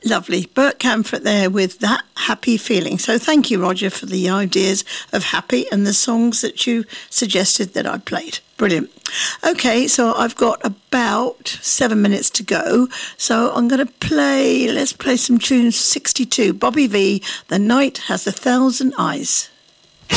Lovely. Bert Camford there with That Happy Feeling. So thank you, Roger, for the ideas of happy and the songs that you suggested that I played. Brilliant. Okay, so I've got about 7 minutes to go. So I'm going to let's play some tunes. 62, Bobby V, The Night Has 1,000 Eyes.